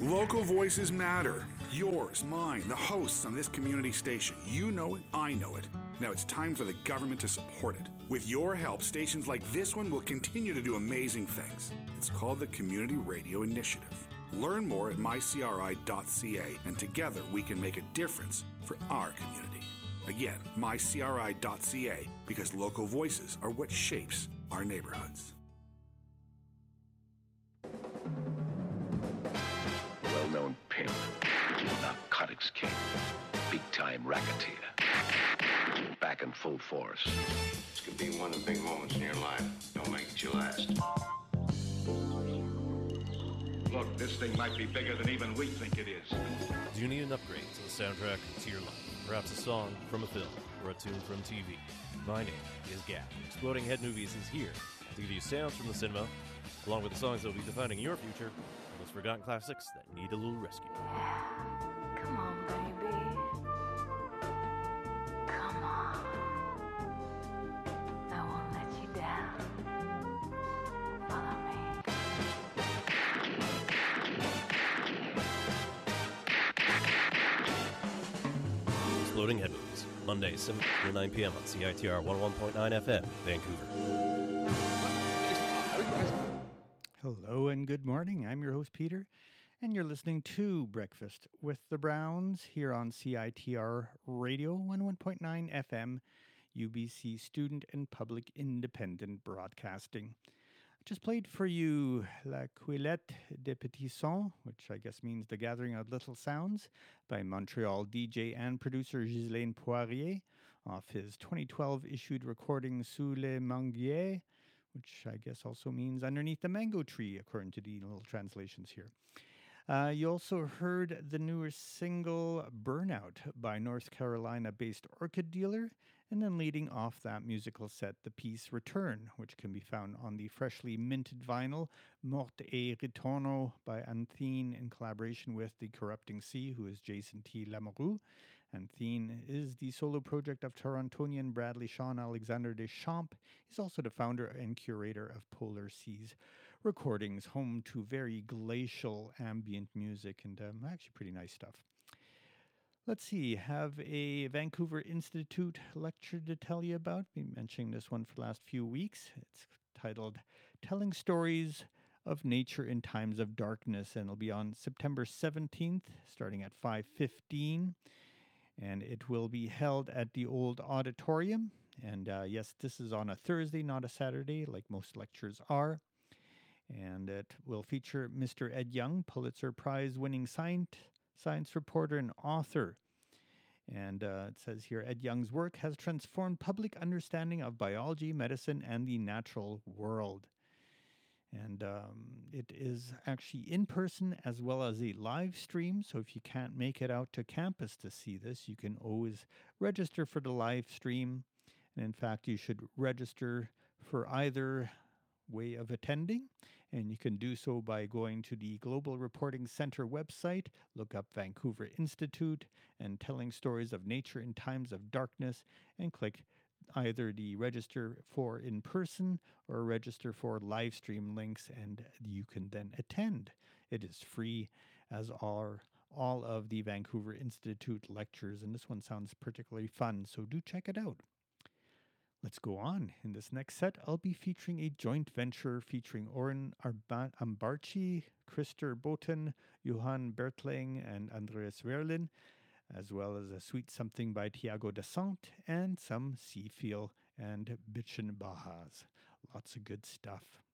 Local voices matter. Yours, mine, the hosts on this community station. You know it, I know it. Now it's time for the government to support it. With your help, stations like this one will continue to do amazing things. It's called the Community Radio Initiative. Learn more at mycri.ca, and together we can make a difference for our community. Again, mycri.ca, because local voices are what shapes our neighborhoods. Well-known pimp, narcotics king, big-time racketeer, back in full force. This could be one of the big moments in your life. Don't make it your last. Look, this thing might be bigger than even we think it is. Do you need an upgrade to the soundtrack to your life? Perhaps a song from a film or a tune from TV? My name is Gap. Exploding Head Movies is here to give you sounds from the cinema, along with the songs that will be defining your future, and those forgotten classics that need a little rescue. Yeah. Come on, baby. Come on. I won't let you down. Follow me. Exploding Head Movies, Monday, 7 to 9 p.m. on CITR 101.9 FM, Vancouver. Hello and good morning. I'm your host, Peter, and you're listening to Breakfast with the Browns here on CITR Radio 101.9 FM, UBC Student and Public Independent Broadcasting. I just played for you La Cueillette des Petits Sons, which I guess means The Gathering of Little Sounds, by Montreal DJ and producer Ghislaine Poirier, off his 2012 issued recording Sous les Manguiers, which I guess also means Underneath the Mango Tree, according to the little translations here. You also heard the newer single Burnout by North Carolina-based Orchid Dealer, and then leading off that musical set, the piece Return, which can be found on the freshly minted vinyl Morte et Ritorno by Anthene in collaboration with The Corrupting Sea, who is Jason T. Lamoureux. Anthene is the solo project of Torontonian Bradley Sean Alexander Deschamps. He's also the founder and curator of Polar Seas Recordings, home to very glacial ambient music and actually pretty nice stuff. Let's see, have a Vancouver Institute lecture to tell you about. Been mentioning this one for the last few weeks. It's titled Telling Stories of Nature in Times of Darkness, and it'll be on September 17th, starting at 5:15. And it will be held at the old auditorium. And yes, this is on a Thursday, not a Saturday, like most lectures are. And it will feature Mr. Ed Young, Pulitzer Prize-winning science reporter and author. And it says here, Ed Young's work has transformed public understanding of biology, medicine, and the natural world. And it is actually in person as well as a live stream. So if you can't make it out to campus to see this, you can always register for the live stream. And in fact, you should register for either way of attending, and you can do so by going to the Global Reporting Center website, look up Vancouver Institute and Telling Stories of Nature in Times of Darkness, and click either the register for in person or register for live stream links, and you can then attend. It is free, as are all of the Vancouver Institute lectures, and this one sounds particularly fun, so do check it out. Let's go on. In this next set, I'll be featuring a joint venture featuring Oren Ambarchi, Christer Boten, Johan Bertling, and Andreas Verlin, as well as a Sweet Something by Tiago Descent, and some Seafeel and Bitchin' Bahas. Lots of good stuff.